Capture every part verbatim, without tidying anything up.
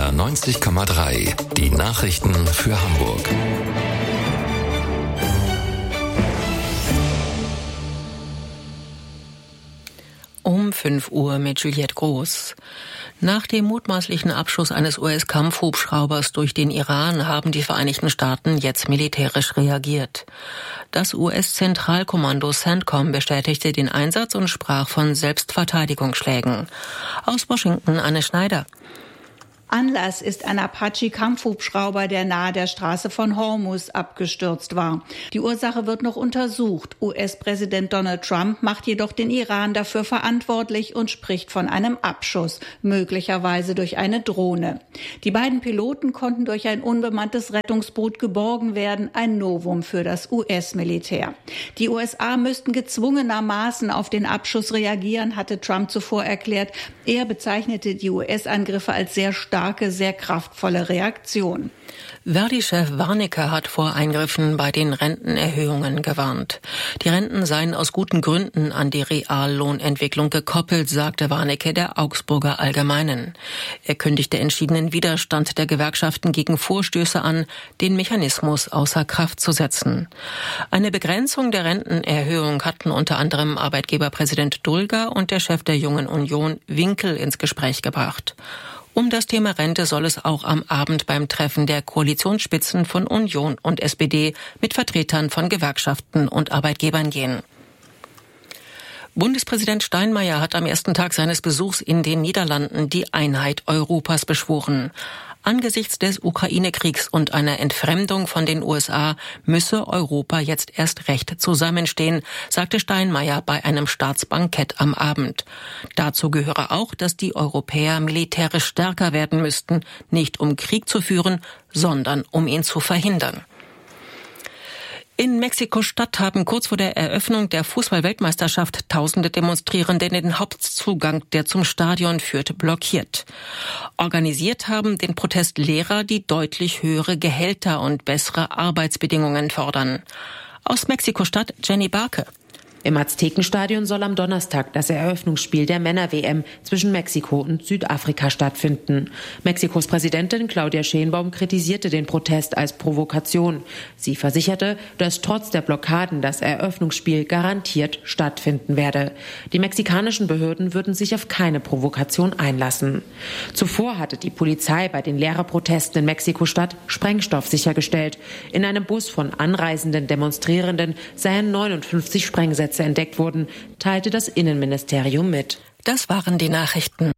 R neunzig Komma drei. Die Nachrichten für Hamburg. Um fünf Uhr mit Juliette Groß. Nach dem mutmaßlichen Abschuss eines U S-Kampfhubschraubers durch den Iran haben die Vereinigten Staaten jetzt militärisch reagiert. Das U S-Zentralkommando CENTCOM bestätigte den Einsatz und sprach von Selbstverteidigungsschlägen. Aus Washington Anne Schneider. Anlass ist ein Apache-Kampfhubschrauber, der nahe der Straße von Hormuz abgestürzt war. Die Ursache wird noch untersucht. U S-Präsident Donald Trump macht jedoch den Iran dafür verantwortlich und spricht von einem Abschuss, möglicherweise durch eine Drohne. Die beiden Piloten konnten durch ein unbemanntes Rettungsboot geborgen werden, ein Novum für das U S-Militär. Die U S A müssten gezwungenermaßen auf den Abschuss reagieren, hatte Trump zuvor erklärt. Er bezeichnete die U S-Angriffe als sehr stark. Starke, sehr kraftvolle Reaktion. Verdi-Chef Warnecke hat vor Eingriffen bei den Rentenerhöhungen gewarnt. Die Renten seien aus guten Gründen an die Reallohnentwicklung gekoppelt, sagte Warnecke der Augsburger Allgemeinen. Er kündigte entschiedenen Widerstand der Gewerkschaften gegen Vorstöße an, den Mechanismus außer Kraft zu setzen. Eine Begrenzung der Rentenerhöhung hatten unter anderem Arbeitgeberpräsident Dulger und der Chef der Jungen Union Winkel ins Gespräch gebracht. Um das Thema Rente soll es auch am Abend beim Treffen der Koalitionsspitzen von Union und S P D mit Vertretern von Gewerkschaften und Arbeitgebern gehen. Bundespräsident Steinmeier hat am ersten Tag seines Besuchs in den Niederlanden die Einheit Europas beschworen. Angesichts des Ukraine-Kriegs und einer Entfremdung von den U S A müsse Europa jetzt erst recht zusammenstehen, sagte Steinmeier bei einem Staatsbankett am Abend. Dazu gehöre auch, dass die Europäer militärisch stärker werden müssten, nicht um Krieg zu führen, sondern um ihn zu verhindern. In Mexiko-Stadt haben kurz vor der Eröffnung der Fußball-Weltmeisterschaft tausende Demonstrierende den Hauptzugang, der zum Stadion führt, blockiert. Organisiert haben den Protest Lehrer, die deutlich höhere Gehälter und bessere Arbeitsbedingungen fordern. Aus Mexiko-Stadt Jenny Barke. Im Aztekenstadion soll am Donnerstag das Eröffnungsspiel der Männer-W M zwischen Mexiko und Südafrika stattfinden. Mexikos Präsidentin Claudia Sheinbaum kritisierte den Protest als Provokation. Sie versicherte, dass trotz der Blockaden das Eröffnungsspiel garantiert stattfinden werde. Die mexikanischen Behörden würden sich auf keine Provokation einlassen. Zuvor hatte die Polizei bei den Lehrerprotesten in Mexiko-Stadt Sprengstoff sichergestellt. In einem Bus von anreisenden Demonstrierenden seien neunundfünfzig Sprengsätze entdeckt wurden, teilte das Innenministerium mit. Das waren die Nachrichten.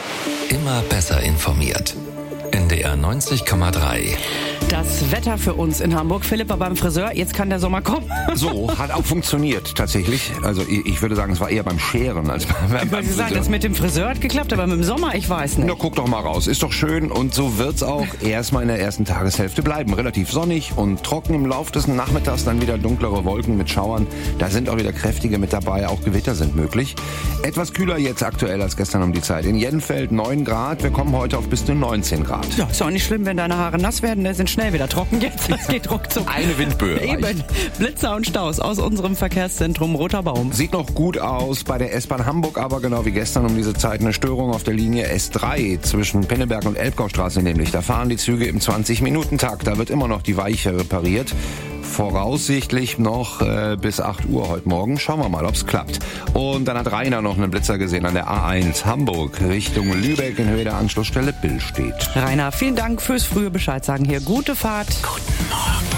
Immer besser informiert. N D R neunzig Komma drei. Das Wetter für uns in Hamburg. Philipp war beim Friseur, jetzt kann der Sommer kommen. So, hat auch funktioniert tatsächlich. Also ich würde sagen, es war eher beim Scheren als beim, beim Ich wollte Friseur. sagen, das mit dem Friseur hat geklappt, aber mit dem Sommer, ich weiß nicht. Na, guck doch mal raus. Ist doch schön und so wird's auch erstmal in der ersten Tageshälfte bleiben. Relativ sonnig und trocken im Lauf des Nachmittags, dann wieder dunklere Wolken mit Schauern. Da sind auch wieder kräftige mit dabei, auch Gewitter sind möglich. Etwas kühler jetzt aktuell als gestern um die Zeit. In Jenfeld neun Grad, wir kommen heute auf bis zu neunzehn Grad. Ja, ist auch nicht schlimm, wenn deine Haare nass werden, die sind schnell wieder trocken jetzt. Das geht ruckzuck. Eine Windböe. Eben. Blitzer und Staus aus unserem Verkehrszentrum Roter Baum. Sieht noch gut aus bei der S-Bahn Hamburg, aber genau wie gestern um diese Zeit eine Störung auf der Linie S drei zwischen Pinneberg und Elbgaustraße nämlich. Da fahren die Züge im zwanzig-Minuten-Takt. Da wird immer noch die Weiche repariert. Voraussichtlich noch äh, bis acht Uhr heute Morgen. Schauen wir mal, ob es klappt. Und dann hat Rainer noch einen Blitzer gesehen an der A eins Hamburg Richtung Lübeck in Höhe der Anschlussstelle Billstedt. Rainer, vielen Dank fürs frühe Bescheid sagen hier. Gute Fahrt. Guten Morgen,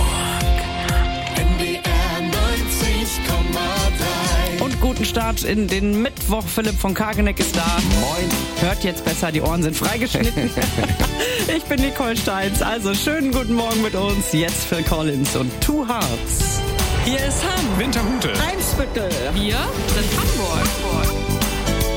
Hamburg. N D R neunzig Komma drei. Und guten Start in den Mittwoch. Philipp von Kageneck ist da. Moin. Hört jetzt besser, die Ohren sind freigeschnitten. Ich bin Nicole Steins. Also schönen guten Morgen mit uns. Jetzt Phil Collins und Two Hearts. Hier ist Hamm. Winterhude. Eimsbüttel. Wir sind Hamburg.